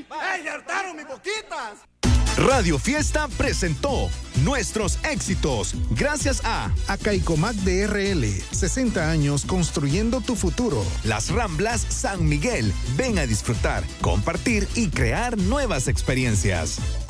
¡Ey, ya hartaron mis boquitas! Radio Fiesta presentó Nuestros Éxitos, gracias a Caicomac DRL, 60 años construyendo tu futuro. Las Ramblas San Miguel. Ven a disfrutar, compartir y crear nuevas experiencias.